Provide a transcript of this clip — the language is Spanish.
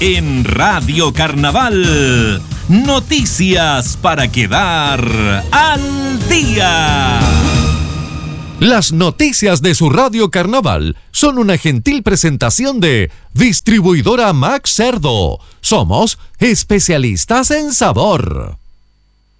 En Radio Carnaval, noticias para quedar al día. Las noticias de su Radio Carnaval son una gentil presentación de Distribuidora Max Cerdo. Somos especialistas en sabor.